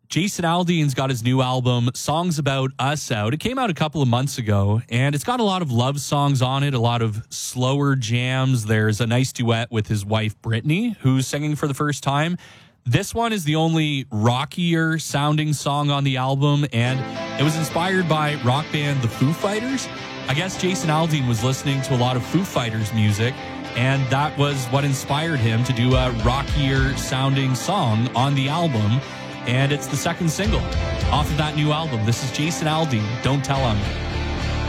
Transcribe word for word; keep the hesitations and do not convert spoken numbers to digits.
Jason Aldean's got his new album, Songs About Us, out. It came out a couple of months ago, and it's got a lot of love songs on it, a lot of slower jams. There's a nice duet with his wife, Brittany, who's singing for the first time. This one is the only rockier sounding song on the album, and it was inspired by rock band The Foo Fighters. I guess Jason Aldean was listening to a lot of Foo Fighters music, and that was what inspired him to do a rockier sounding song on the album. And it's the second single off of that new album. This is Jason Aldean, Don't Tell Him.